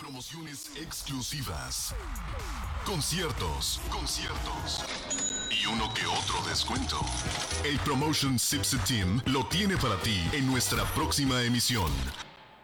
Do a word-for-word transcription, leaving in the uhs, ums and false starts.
promociones exclusivas, conciertos, conciertos y uno que otro descuento. El Promotion Sipsit Team lo tiene para ti en nuestra próxima emisión.